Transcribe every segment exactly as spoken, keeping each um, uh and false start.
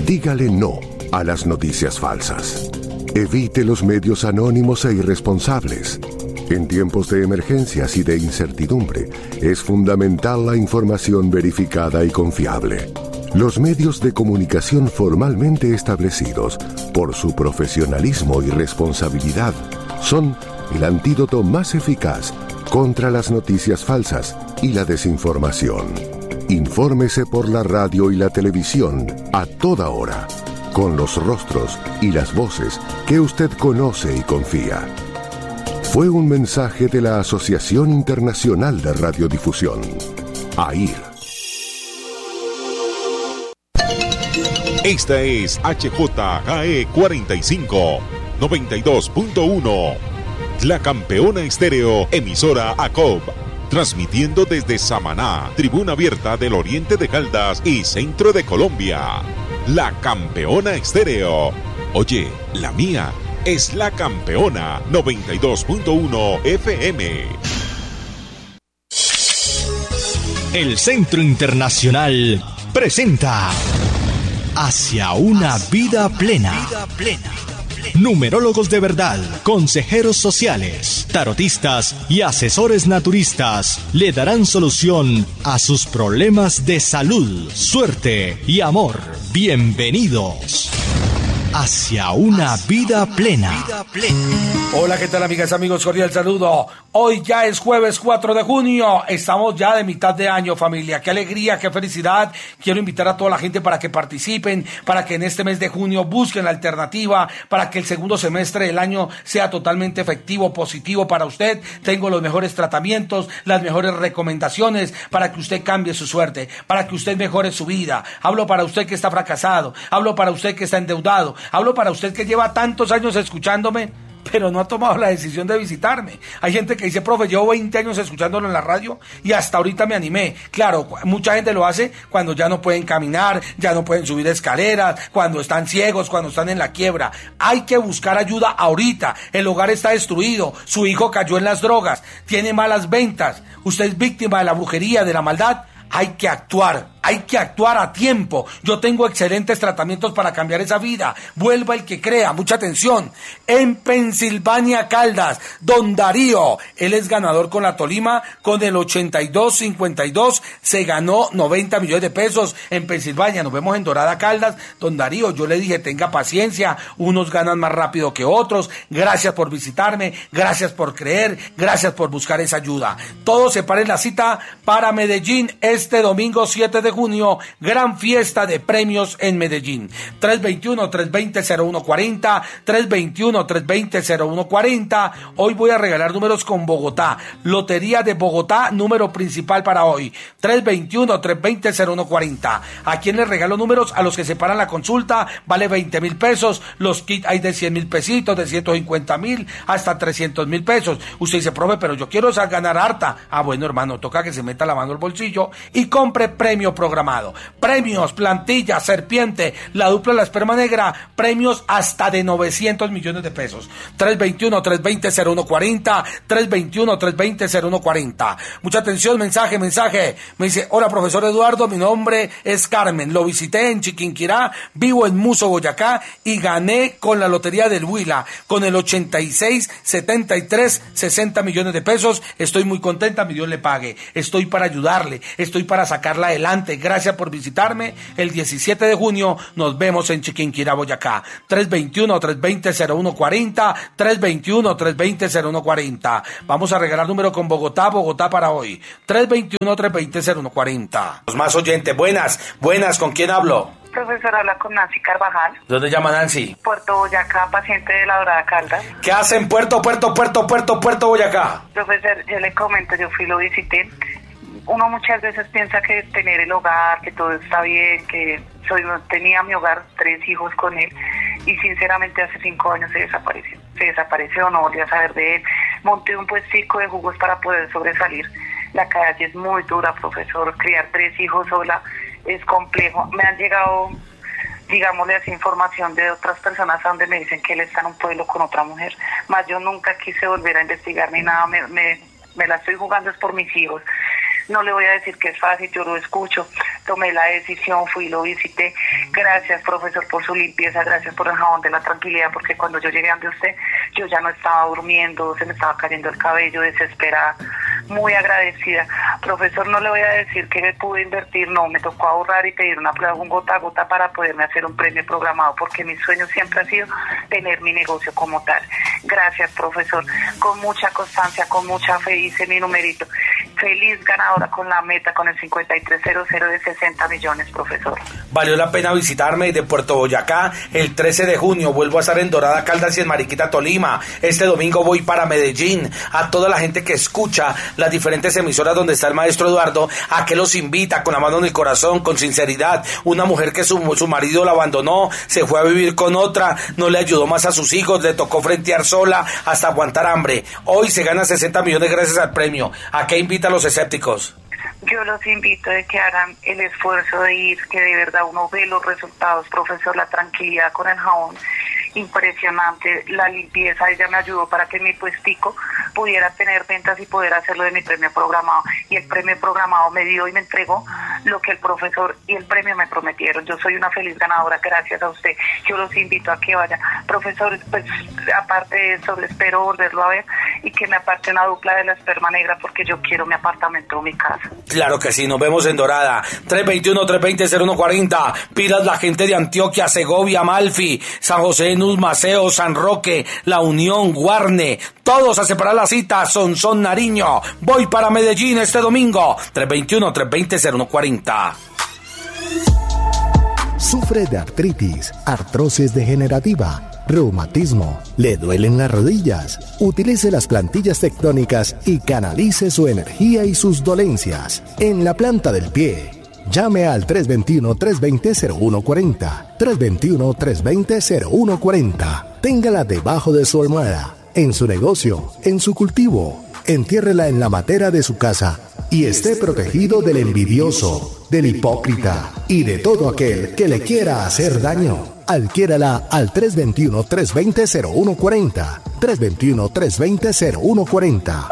Dígale no a las noticias falsas. Evite los medios anónimos e irresponsables. En tiempos de emergencias y de incertidumbre, es fundamental la información verificada y confiable. Los medios de comunicación formalmente establecidos, por su profesionalismo y responsabilidad, son el antídoto más eficaz contra las noticias falsas y la desinformación. Infórmese por la radio y la televisión a toda hora, con los rostros y las voces que usted conoce y confía. Fue un mensaje de la Asociación Internacional de Radiodifusión, A I R. Esta es H J G E cuarenta y cinco, noventa y dos punto uno. La Campeona Estéreo, emisora A C O B. Transmitiendo desde Samaná, tribuna abierta del oriente de Caldas y centro de Colombia. La Campeona Estéreo. Oye, la mía es La Campeona noventa y dos punto uno F M. El Centro Internacional presenta Hacia una vida plena. Numerólogos de verdad, consejeros sociales, tarotistas y asesores naturistas le darán solución a sus problemas de salud, suerte y amor. Bienvenidos hacia una vida plena. Hola, ¿qué tal, amigas, amigos? Cordial saludo. Hoy ya es jueves cuatro de junio. Estamos ya de mitad de año, familia. Qué alegría, qué felicidad. Quiero invitar a toda la gente para que participen, para que en este mes de junio busquen la alternativa, para que el segundo semestre del año sea totalmente efectivo, positivo para usted. Tengo los mejores tratamientos, las mejores recomendaciones para que usted cambie su suerte, para que usted mejore su vida. Hablo para usted que está fracasado, hablo para usted que está endeudado, hablo para usted que lleva tantos años escuchándome, pero no ha tomado la decisión de visitarme. Hay gente que dice, profe, llevo veinte años escuchándolo en la radio y hasta ahorita me animé. Claro, mucha gente lo hace cuando ya no pueden caminar, ya no pueden subir escaleras, cuando están ciegos, cuando están en la quiebra. Hay que buscar ayuda ahorita. El hogar está destruido, su hijo cayó en las drogas, tiene malas ventas, usted es víctima de la brujería, de la maldad. Hay que actuar, hay que actuar a tiempo. Yo tengo excelentes tratamientos para cambiar esa vida. Vuelva el que crea, mucha atención. En Pensilvania, Caldas, Don Darío, él es ganador con la Tolima, con el ochenta y dos cincuenta y dos, se ganó noventa millones de pesos en Pensilvania. Nos vemos en Dorada, Caldas. Don Darío, yo le dije, tenga paciencia, unos ganan más rápido que otros. Gracias por visitarme, gracias por creer, gracias por buscar esa ayuda. Todos separen la cita para Medellín, este domingo siete de junio, gran fiesta de premios en Medellín. tres veintiuno, tres veinte, cero uno cuarenta, tres veintiuno, tres veinte, cero uno cuarenta. Hoy voy a regalar números con Bogotá. Lotería de Bogotá, número principal para hoy. tres veintiuno, tres veinte, cero uno cuarenta. ¿A quién les regalo números? A los que separan la consulta, vale veinte mil pesos. Los kits hay de cien mil pesitos, de ciento cincuenta mil, hasta trescientos mil pesos. Usted dice, profe, pero yo quiero ganar harta. Ah, bueno, hermano, toca que se meta la mano al bolsillo y compre premio programado. Premios, plantilla, serpiente, la dupla la esperma negra, premios hasta de novecientos millones de pesos. tres veintiuno, tres veinte, cero uno cuarenta, tres veintiuno, tres veinte, cero uno cuarenta. Mucha atención, mensaje, mensaje. Me dice, hola, profesor Eduardo, mi nombre es Carmen, lo visité en Chiquinquirá, vivo en Muso, Boyacá, y gané con la lotería del Huila, con el ochenta y seis, setenta y tres, sesenta millones de pesos. Estoy muy contenta, mi Dios le pague. Estoy para ayudarle, estoy para sacarla adelante. Gracias por visitarme. El diecisiete de junio nos vemos en Chiquinquirá, Boyacá. tres veintiuno, tres veinte, cero uno cuarenta, tres veintiuno, tres veinte, cero uno cuarenta. Vamos a regalar número con Bogotá, Bogotá para hoy. tres veintiuno, tres veinte, cero uno cuarenta. Los más oyentes, buenas, buenas, ¿con quién hablo? Profesor, habla con Nancy Carvajal. ¿Dónde llama Nancy? Puerto Boyacá, paciente de la Dorada Caldas. ¿Qué hacen Puerto, Puerto, Puerto, Puerto, Puerto Boyacá? Profesor, yo le comento, yo fui, lo visité. Uno muchas veces piensa que tener el hogar, que todo está bien, que soy, tenía mi hogar, tres hijos con él, y sinceramente hace cinco años se desapareció. Se desapareció, no volví a saber de él. Monté un puestico de jugos para poder sobresalir. La calle es muy dura, profesor. Criar tres hijos sola es complejo. Me han llegado, digámosle así, información de otras personas donde me dicen que él está en un pueblo con otra mujer. Más yo nunca quise volver a investigar ni nada. Me, me, me la estoy jugando es por mis hijos. No le voy a decir que es fácil, yo lo escucho, tomé la decisión, fui y lo visité. Gracias, profesor, por su limpieza, gracias por el jabón de la tranquilidad, porque cuando yo llegué ante usted, yo ya no estaba durmiendo, se me estaba cayendo el cabello, desesperada, muy agradecida. Profesor, no le voy a decir que pude invertir, no, me tocó ahorrar y pedir una prueba, un gota a gota para poderme hacer un premio programado, porque mi sueño siempre ha sido tener mi negocio como tal. Gracias, profesor, con mucha constancia, con mucha fe hice mi numerito. Feliz ganadora con la meta, con el cincuenta y tres cero cero de sesenta millones, profesor. Valió la pena visitarme de Puerto Boyacá el trece de junio. Vuelvo a estar en Dorada, Caldas y en Mariquita, Tolima. Este domingo voy para Medellín. A toda la gente que escucha las diferentes emisoras donde está el maestro Eduardo, a que los invita con la mano en el corazón, con sinceridad. Una mujer que su, su marido la abandonó, se fue a vivir con otra, no le ayudó más a sus hijos, le tocó frentear sola hasta aguantar hambre. Hoy se gana sesenta millones gracias al premio. ¿A qué invita a los escépticos? Yo los invito a que hagan el esfuerzo de ir, que de verdad uno ve los resultados, profesor, la tranquilidad con el jabón, impresionante, la limpieza, ella me ayudó para que mi puestico pudiera tener ventas y poder hacerlo de mi premio programado, y el premio programado me dio y me entregó lo que el profesor y el premio me prometieron. Yo soy una feliz ganadora gracias a usted. Yo los invito a que vayan. Profesor, pues aparte de eso, le espero volverlo a ver y que me aparte una dupla de la esperma negra, porque yo quiero mi apartamento o mi casa. Claro que sí, nos vemos en Dorada. tres veintiuno, tres veinte, cero uno cuarenta. Pilas la gente de Antioquia, Segovia, Malfi, San José, Nus, Maceo, San Roque, La Unión, Guarne. Todos a separar la cita. Sonsón, Nariño. Voy para Medellín este domingo. tres veintiuno, tres veinte, cero uno cuarenta. Sufre de artritis, artrosis degenerativa, reumatismo, le duelen las rodillas. Utilice las plantillas tectónicas y canalice su energía y sus dolencias en la planta del pie. Llame al tres veintiuno, tres veinte, cero uno cuarenta. tres veintiuno, tres veinte, cero uno cuarenta. Téngala debajo de su almohada, en su negocio, en su cultivo. Entiérrela en la matera de su casa y esté protegido del envidioso, del hipócrita y de todo aquel que le quiera hacer daño. Adquiérala al tres veintiuno, tres veinte, cero uno cuarenta. tres veintiuno, tres veinte, cero uno cuarenta.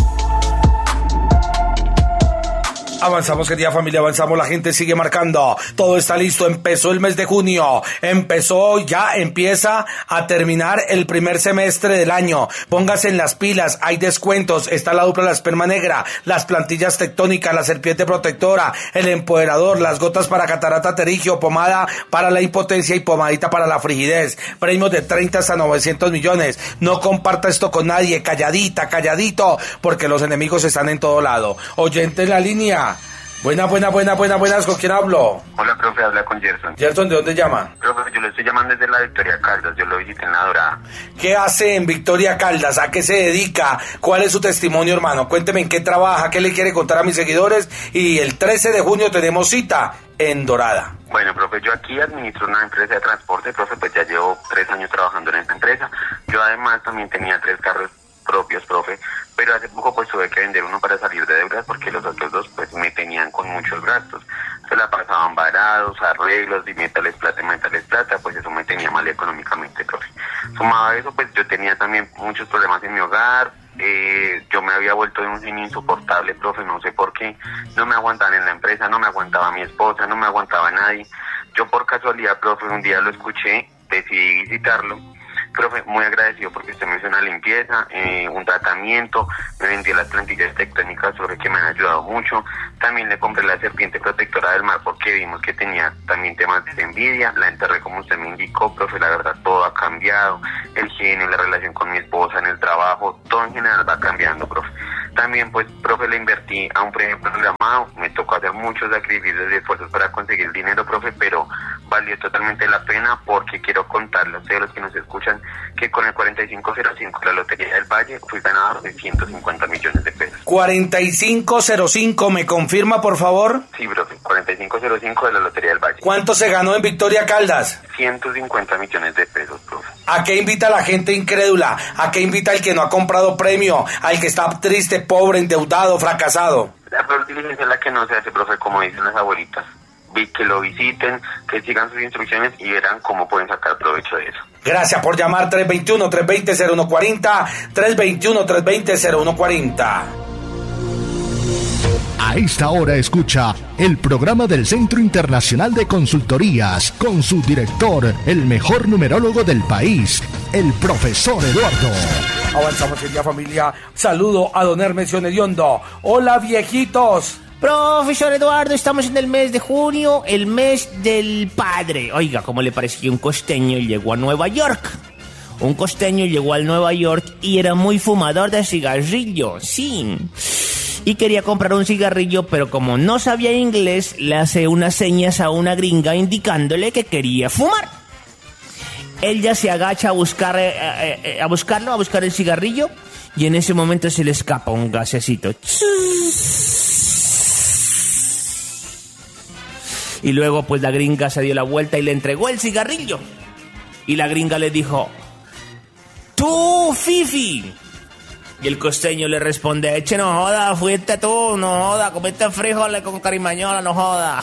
Avanzamos, querida familia, avanzamos, la gente sigue marcando, todo está listo, empezó el mes de junio, empezó, ya empieza a terminar el primer semestre del año, póngase en las pilas, hay descuentos, está la dupla la esperma negra, las plantillas tectónicas, la serpiente protectora, el empoderador, las gotas para catarata terigio, pomada para la impotencia y pomadita para la frigidez, premios de treinta hasta novecientos millones, no comparta esto con nadie, calladita, calladito, porque los enemigos están en todo lado. Oyente en la línea. Buenas, buenas, buenas, buenas, buenas, ¿con quién hablo? Hola, profe, habla con Gerson. Gerson, ¿de dónde llama? Profe, yo le estoy llamando desde la Victoria Caldas, yo lo visité en la Dorada. ¿Qué hace en Victoria Caldas? ¿A qué se dedica? ¿Cuál es su testimonio, hermano? Cuénteme en qué trabaja, qué le quiere contar a mis seguidores. Y el trece de junio tenemos cita en Dorada. Bueno, profe, yo aquí administro una empresa de transporte, profe, pues ya llevo tres años trabajando en esta empresa. Yo además también tenía tres carros propios, profe, pero hace poco pues tuve que vender uno para salir de deudas porque los otros dos pues me tenían con muchos gastos. Se la pasaban varados, arreglos, y metales plata, metales plata, pues eso me tenía mal económicamente, profe. Sumado a eso, pues yo tenía también muchos problemas en mi hogar, eh, yo me había vuelto de un cine insoportable, profe, no sé por qué, no me aguantaban en la empresa, no me aguantaba mi esposa, no me aguantaba nadie. Yo por casualidad, profe, un día lo escuché, decidí visitarlo. Profe, muy agradecido porque usted me hizo una limpieza, eh, un tratamiento, me vendió las plantillas tectónicas sobre que me han ayudado mucho. También le compré la serpiente protectora del mar porque vimos que tenía también temas de envidia. La enterré como usted me indicó, profe, la verdad todo ha cambiado. El genio, la relación con mi esposa, en el trabajo, todo en general va cambiando, profe. También, pues, profe, le invertí a un premio programado, me tocó hacer muchos sacrificios y esfuerzos para conseguir el dinero, profe, pero valió totalmente la pena porque quiero contarles a ustedes, los que nos escuchan, que con el cuarenta y cinco cero cinco de la Lotería del Valle fui ganador de ciento cincuenta millones de pesos. cuarenta y cinco cero cinco, ¿me confirma, por favor? Sí, profe, cuarenta y cinco cero cinco de la Lotería del Valle. ¿Cuánto se ganó en Victoria Caldas? ciento cincuenta millones de pesos, profe. ¿A qué invita la gente incrédula? ¿A qué invita el que no ha comprado premio? ¿Al que está triste, pobre, endeudado, fracasado? La peor diligencia es la que no se hace, profe, como dicen las abuelitas. Vi que lo visiten, que sigan sus instrucciones y verán cómo pueden sacar provecho de eso. Gracias por llamar. Tres veintiuno, tres veinte, cero uno cuarenta. tres veintiuno, tres veinte, cero uno cuarenta. A esta hora escucha el programa del Centro Internacional de Consultorías con su director, el mejor numerólogo del país, el profesor Eduardo. Avanzamos en ya, familia. Saludo a don Hermes Hediondo. Hola, viejitos. Profesor Eduardo, estamos en el mes de junio, el mes del padre. Oiga, ¿cómo le parece que un costeño llegó a Nueva York? Un costeño llegó a Nueva York y era muy fumador de cigarrillo, sí. Y quería comprar un cigarrillo, pero como no sabía inglés, le hace unas señas a una gringa indicándole que quería fumar. Ella se agacha a buscar, eh, eh, a buscarlo, a buscar el cigarrillo, y en ese momento se le escapa un gasecito. Y luego pues la gringa se dio la vuelta y le entregó el cigarrillo. Y la gringa le dijo: ¡tú, Fifi! Y el costeño le responde: eche, no joda, fuiste tú, no joda, comiste frijoles con carimañola, no joda.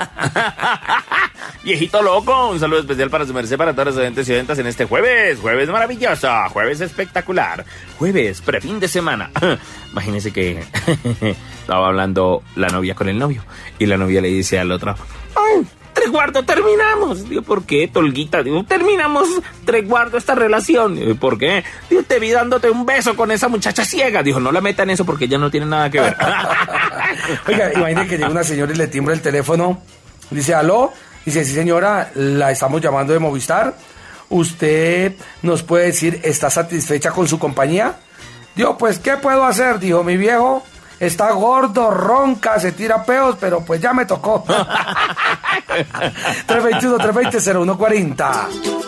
Viejito loco, un saludo especial para su merced, para todos los oyentes y oyentas en este jueves, jueves maravilloso, jueves espectacular, jueves prefin de semana. Imagínense que estaba hablando la novia con el novio y la novia le dice al otro: ¡ay, Treguardo, terminamos! Digo, ¿por qué, Tolguita? Digo, terminamos, Treguardo, esta relación. Digo, ¿por qué? Digo, te vi dándote un beso con esa muchacha ciega. Dijo, no la metan en eso porque ya no tiene nada que ver. Oiga, imagínate que llega una señora y le timbra el teléfono. Dice, ¿aló? Dice, sí, señora, la estamos llamando de Movistar. ¿Usted nos puede decir, está satisfecha con su compañía? Digo, pues, ¿qué puedo hacer? Dijo, mi viejo está gordo, ronca, se tira peos, pero pues ya me tocó. tres veintiuno, tres veinte, cero uno cuarenta.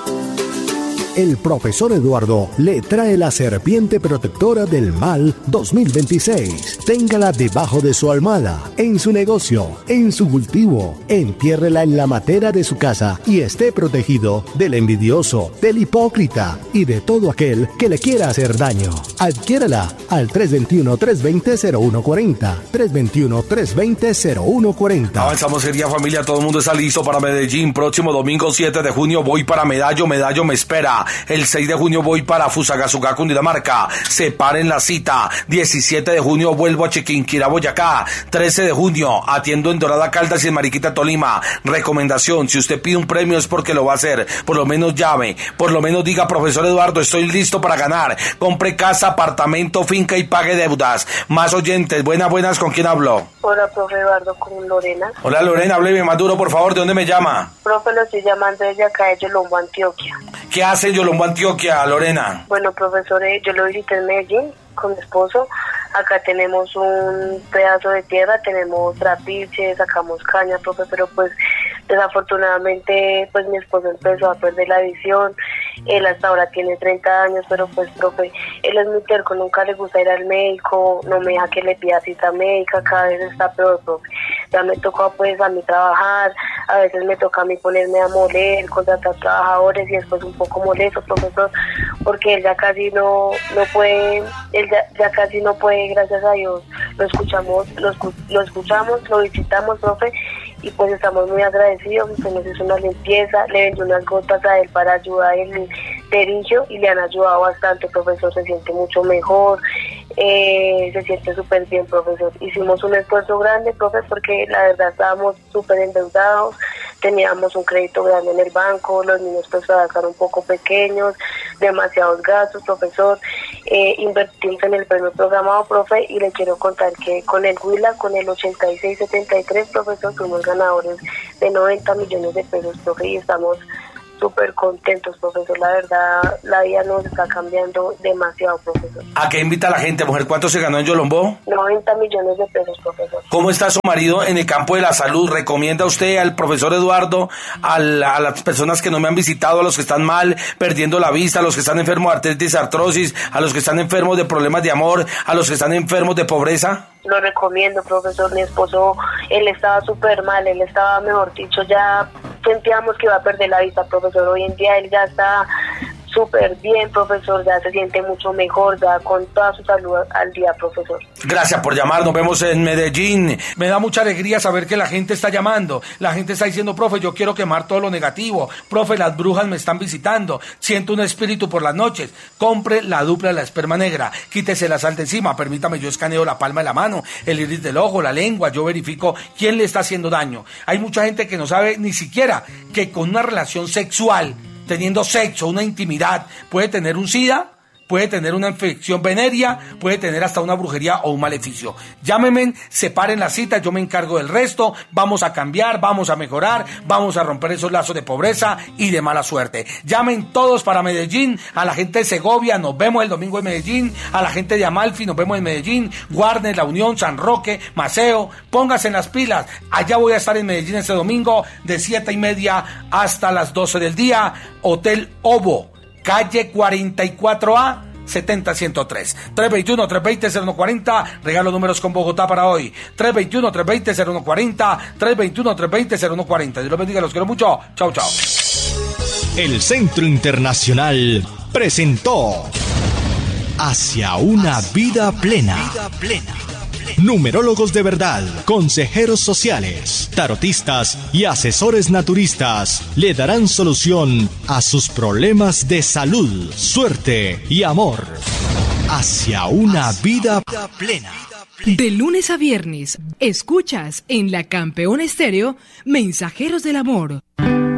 El profesor Eduardo le trae la serpiente protectora del mal dos mil veintiséis. Téngala debajo de su almohada, en su negocio, en su cultivo. Entiérrela en la matera de su casa y esté protegido del envidioso, del hipócrita y de todo aquel que le quiera hacer daño. Adquiérala al tres veintiuno, tres veinte, cero uno cuarenta. tres veintiuno, tres veinte, cero uno cuarenta. Avanzamos el día, familia. Todo el mundo está listo para Medellín. Próximo domingo siete de junio voy para Medallo. Medallo me espera. El seis de junio voy para Fusagasugá, Cundinamarca. Separen la cita. diecisiete de junio vuelvo a Chiquinquirá, Boyacá. trece de junio atiendo en Dorada, Caldas y en Mariquita, Tolima. Recomendación: si usted pide un premio es porque lo va a hacer. Por lo menos llame. Por lo menos diga, profesor Eduardo, estoy listo para ganar. Compre casa, apartamento, finca y pague deudas. Más oyentes. Buenas, buenas. ¿Con quién hablo? Hola, profe Eduardo, con Lorena. Hola, Lorena. Hábleme más duro, por favor. ¿De dónde me llama? Profe, lo estoy llamando desde acá de Yolombo, Antioquia. ¿Qué hace en Yolombo, Antioquia, Lorena? Bueno, profesor, yo lo visité en Medellín con mi esposo. Acá tenemos un pedazo de tierra, tenemos trapiche, sacamos caña, profe, pero pues desafortunadamente pues mi esposo empezó a perder la visión. Él hasta ahora tiene treinta años, pero pues, profe, él es muy terco, nunca le gusta ir al médico, no me deja que le pida cita médica, cada vez está peor, profe. Ya me tocó pues a mí trabajar, a veces me toca a mí ponerme a moler, contratar trabajadores y después un poco molesto, profesor, porque él ya casi no no puede, él ya, ya casi no puede, gracias a Dios, lo escuchamos, lo, lo escuchamos, lo visitamos, profe, y pues estamos muy agradecidos. Usted nos hizo una limpieza, le vendió unas gotas a él para ayudar el terillo y le han ayudado bastante, profesor, se siente mucho mejor, eh, se siente súper bien, profesor. Hicimos un esfuerzo grande, profe, porque la verdad estábamos súper endeudados, teníamos un crédito grande en el banco, los niños pues estar un poco pequeños, demasiados gastos, profesor, eh, invertimos en el premio programado, profe, y le quiero contar que con el Huila, con el ochenta y seis setenta y tres, profesor, fuimos ganadores de noventa millones de pesos, profe, y estamos súper contentos, profesor. La verdad, la vida nos está cambiando demasiado, profesor. ¿A qué invita a la gente, mujer? ¿Cuánto se ganó en Yolombo? noventa millones de pesos, profesor. ¿Cómo está su marido en el campo de la salud? ¿Recomienda usted al profesor Eduardo, al, a las personas que no me han visitado, a los que están mal, perdiendo la vista, a los que están enfermos de artritis, artrosis, a los que están enfermos de problemas de amor, a los que están enfermos de pobreza? Lo recomiendo, profesor. Mi esposo, él estaba súper mal, él estaba, mejor dicho, ya sentíamos que iba a perder la vista, profesor. Hoy en día él ya está súper bien, profesor, ya se siente mucho mejor, ya con toda su salud al día, profesor. Gracias por llamar, nos vemos en Medellín. Me da mucha alegría saber que la gente está llamando, la gente está diciendo, profe, yo quiero quemar todo lo negativo, profe, las brujas me están visitando, siento un espíritu por las noches. Compre la dupla de la esperma negra, quítese la sal de encima, permítame, yo escaneo la palma de la mano, el iris del ojo, la lengua, yo verifico quién le está haciendo daño. Hay mucha gente que no sabe ni siquiera que con una relación sexual, teniendo sexo, una intimidad, puede tener un SIDA, puede tener una infección venérea, puede tener hasta una brujería o un maleficio. Llámenme, separen la cita, yo me encargo del resto, vamos a cambiar, vamos a mejorar, vamos a romper esos lazos de pobreza y de mala suerte. Llamen todos para Medellín, a la gente de Segovia, nos vemos el domingo en Medellín, a la gente de Amalfi, nos vemos en Medellín, Guarnes, La Unión, San Roque, Maceo, pónganse en las pilas, allá voy a estar en Medellín este domingo, de siete y media hasta las doce del día, Hotel Ovo, calle cuarenta y cuatro A, setenta ciento tres. tres veintiuno, tres veinte, cero uno cuarenta. Regalo números con Bogotá para hoy. tres veintiuno, tres veinte, cero uno cuarenta. tres veintiuno, tres veinte, cero uno cuarenta. Dios los bendiga, los quiero mucho. Chao, chao. El Centro Internacional presentó Hacia una vida plena. Numerólogos de verdad, consejeros sociales, tarotistas y asesores naturistas le darán solución a sus problemas de salud, suerte y amor. Hacia una vida plena. De lunes a viernes, escuchas en La Campeona Estéreo Mensajeros del Amor.